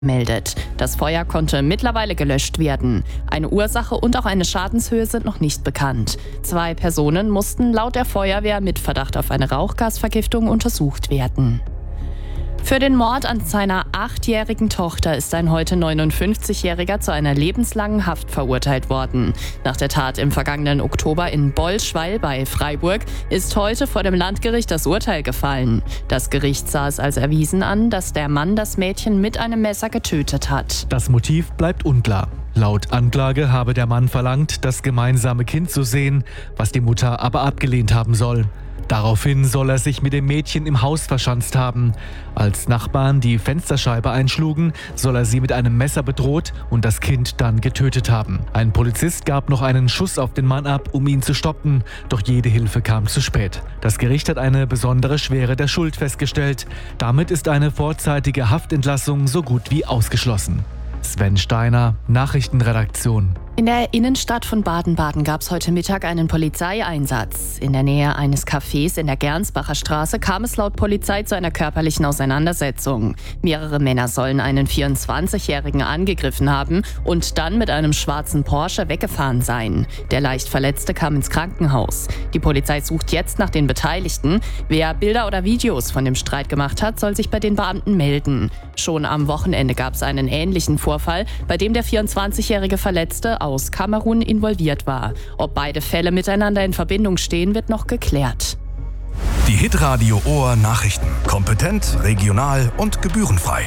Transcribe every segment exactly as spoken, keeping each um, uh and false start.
meldet. Das Feuer konnte mittlerweile gelöscht werden. Eine Ursache und auch eine Schadenshöhe sind noch nicht bekannt. Zwei Personen mussten laut der Feuerwehr mit Verdacht auf eine Rauchgasvergiftung untersucht werden. Für den Mord an seiner achtjährigen Tochter ist ein heute neunundfünfzigjähriger zu einer lebenslangen Haft verurteilt worden. Nach der Tat im vergangenen Oktober in Bolschweil bei Freiburg ist heute vor dem Landgericht das Urteil gefallen. Das Gericht sah es als erwiesen an, dass der Mann das Mädchen mit einem Messer getötet hat. Das Motiv bleibt unklar. Laut Anklage habe der Mann verlangt, das gemeinsame Kind zu sehen, was die Mutter aber abgelehnt haben soll. Daraufhin soll er sich mit dem Mädchen im Haus verschanzt haben. Als Nachbarn die Fensterscheibe einschlugen, soll er sie mit einem Messer bedroht und das Kind dann getötet haben. Ein Polizist gab noch einen Schuss auf den Mann ab, um ihn zu stoppen, doch jede Hilfe kam zu spät. Das Gericht hat eine besondere Schwere der Schuld festgestellt. Damit ist eine vorzeitige Haftentlassung so gut wie ausgeschlossen. Sven Steiner, Nachrichtenredaktion. In der Innenstadt von Baden-Baden gab es heute Mittag einen Polizeieinsatz. In der Nähe eines Cafés in der Gernsbacher Straße kam es laut Polizei zu einer körperlichen Auseinandersetzung. Mehrere Männer sollen einen vierundzwanzigjährigen angegriffen haben und dann mit einem schwarzen Porsche weggefahren sein. Der leicht Verletzte kam ins Krankenhaus. Die Polizei sucht jetzt nach den Beteiligten. Wer Bilder oder Videos von dem Streit gemacht hat, soll sich bei den Beamten melden. Schon am Wochenende gab es einen ähnlichen Vorfall, bei dem der vierundzwanzigjährige Verletzte aus Kamerun involviert war. Ob beide Fälle miteinander in Verbindung stehen, wird noch geklärt. Die Hitradio Ohr Nachrichten. Kompetent, regional und gebührenfrei.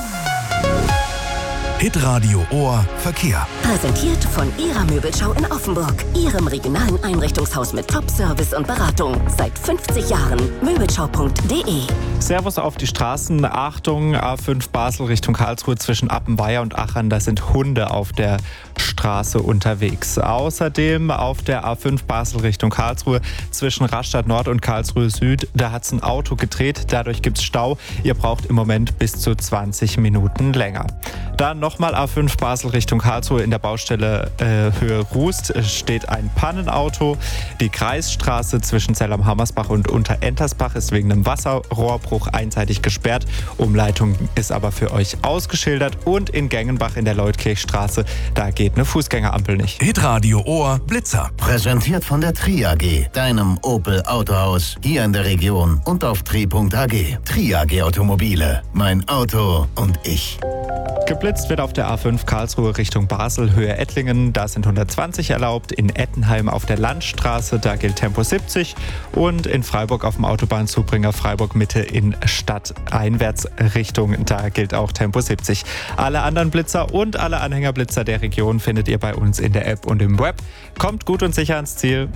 Hitradio Ohr Verkehr. Präsentiert von Ihrer Möbelschau in Offenburg. Ihrem regionalen Einrichtungshaus mit Top-Service und Beratung. Seit fünfzig Jahren. Möbelschau punkt de. Servus auf die Straßen. Achtung, A fünf Basel Richtung Karlsruhe zwischen Appenweier und Achern. Da sind Hunde auf der Straße unterwegs. Außerdem auf der A fünf Basel Richtung Karlsruhe zwischen Rastatt Nord und Karlsruhe Süd. Da hat es ein Auto gedreht. Dadurch gibt es Stau. Ihr braucht im Moment bis zu zwanzig Minuten länger. Dann nochmal A fünf Basel Richtung Karlsruhe in der Baustelle äh, Höhe Rust steht ein Pannenauto. Die Kreisstraße zwischen Zell am Hammersbach und Unterentersbach ist wegen einem Wasserrohrbruch einseitig gesperrt. Umleitung ist aber für euch ausgeschildert. Und in Gengenbach in der Leutkirchstraße, da geht eine Fußgängerampel nicht. Hitradio Ohr Blitzer. Präsentiert von der Tri A G, deinem Opel Autohaus hier in der Region und auf tri punkt a g. Tri A G Automobile. Mein Auto und ich. Geblitzt wird auf der A fünf Karlsruhe Richtung Basel, Höhe Ettlingen. Da sind hundertzwanzig erlaubt. In Ettenheim auf der Landstraße, da gilt Tempo siebzig. Und in Freiburg auf dem Autobahnzubringer Freiburg Mitte in Stadteinwärtsrichtung, da gilt auch Tempo siebzig. Alle anderen Blitzer und alle Anhängerblitzer der Region findet ihr bei uns in der App und im Web. Kommt gut und sicher ans Ziel.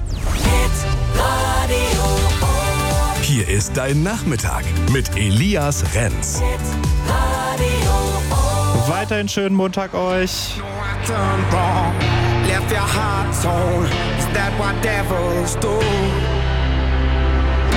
Hier ist dein Nachmittag mit Elias Renz. Weiterhin schönen Montag euch. Left your heart torn. Is that what devils do?